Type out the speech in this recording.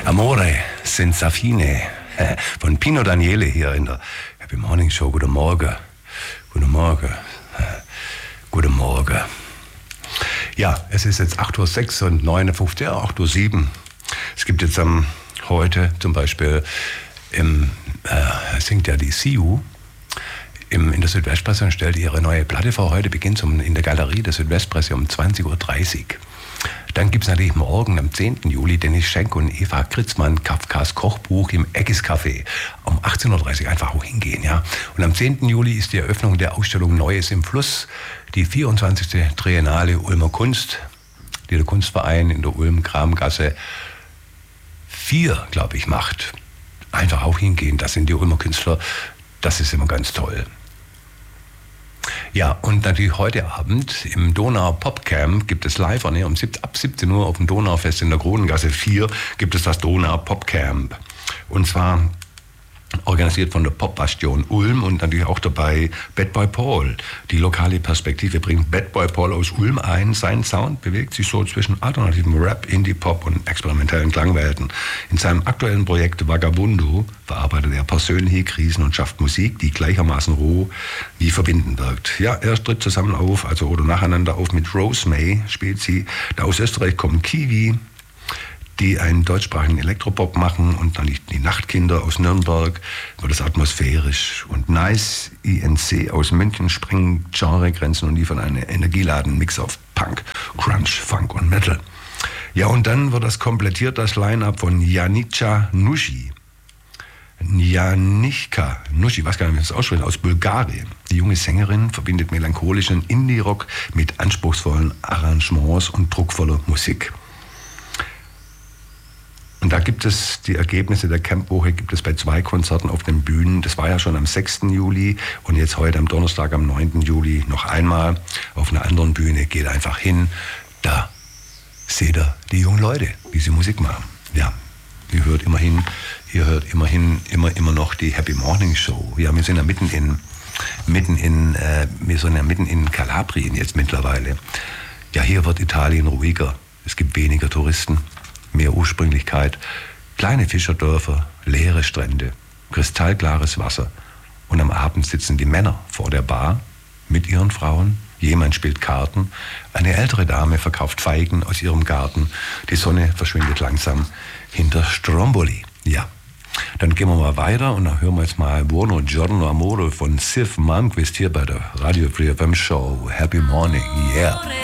Amore senza fine von Pino Daniele hier in der Happy Morning Show. Guten Morgen. Guten Morgen. Guten Morgen. Ja, es ist jetzt 8.06 Uhr und 59, ja, 8.07 Uhr. Es gibt jetzt heute zum Beispiel singt ja die Siu in der Südwestpresse und stellt ihre neue Platte vor. Heute beginnt in der Galerie der Südwestpresse um 20.30 Uhr. Dann gibt es natürlich morgen, am 10. Juli, Dennis Schenk und Eva Kritzmann, Kafkas Kochbuch im Eggis Café. Um 18.30 Uhr einfach auch hingehen, ja. Und am 10. Juli ist die Eröffnung der Ausstellung Neues im Fluss, die 24. Triennale Ulmer Kunst, die der Kunstverein in der Ulm-Kramgasse 4, glaube ich, macht. Einfach auch hingehen, das sind die Ulmer Künstler, das ist immer ganz toll. Ja, und natürlich heute Abend im Donau Popcamp gibt es live ab 17 Uhr auf dem Donaufest in der Kronengasse 4 gibt es das Donau Popcamp. Und zwar organisiert von der Popbastion Ulm und natürlich auch dabei Bad Boy Paul. Die lokale Perspektive bringt Bad Boy Paul aus Ulm ein. Sein Sound bewegt sich so zwischen alternativem Rap, Indie-Pop und experimentellen Klangwelten. In seinem aktuellen Projekt Vagabundo verarbeitet er persönliche Krisen und schafft Musik, die gleichermaßen roh wie verbindend wirkt. Ja, er tritt zusammen auf, oder nacheinander auf mit Rose May, spielt sie. Da aus Österreich kommen Kiwi, die einen deutschsprachigen Elektropop machen, und dann die Nachtkinder aus Nürnberg, wird es atmosphärisch. Und Nice INC aus München sprengen Genregrenzen und liefern einen energieladenen Mix auf Punk, Crunch, Funk und Metal. Ja, und dann wird das komplettiert, das Line-Up von Janica Nushi. Janica Nushi, weiß gar nicht, wie das ausspricht, aus Bulgarien. Die junge Sängerin verbindet melancholischen Indie-Rock mit anspruchsvollen Arrangements und druckvoller Musik. Und da gibt es die Ergebnisse der Campwoche, gibt es bei 2 Konzerten auf den Bühnen. Das war ja schon am 6. Juli und jetzt heute am Donnerstag, am 9. Juli noch einmal auf einer anderen Bühne. Geht einfach hin, da seht ihr die jungen Leute, wie sie Musik machen. Ja, ihr hört immerhin immer noch die Happy Morning Show. Ja, wir sind ja mitten in Kalabrien jetzt mittlerweile. Ja, hier wird Italien ruhiger. Es gibt weniger Touristen. Mehr Ursprünglichkeit, kleine Fischerdörfer, leere Strände, kristallklares Wasser. Und am Abend sitzen die Männer vor der Bar mit ihren Frauen. Jemand spielt Karten. Eine ältere Dame verkauft Feigen aus ihrem Garten. Die Sonne verschwindet langsam hinter Stromboli. Ja, dann gehen wir mal weiter und dann hören wir jetzt mal Buono Giorno Amore von Sif Malmquist hier bei der Radio Free FM Show. Happy Morning, yeah.